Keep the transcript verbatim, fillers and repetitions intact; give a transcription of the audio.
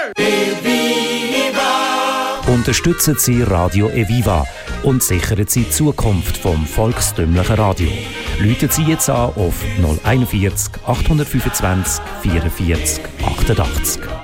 Unterstützen Sie Radio Eviva und sichern Sie die Zukunft vom volkstümlichen Radio. Rufen Sie jetzt an auf null vierzig, achthundertfünfundzwanzig, vierundvierzig, achtundachtzig.